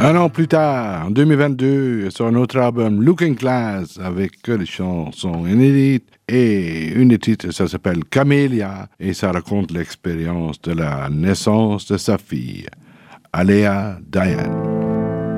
Un an plus tard, en 2022, sur un autre album, Looking Class, avec que des chansons inédites. Et une des titres, ça s'appelle Camélia, et ça raconte l'expérience de la naissance de sa fille, Alea Diane.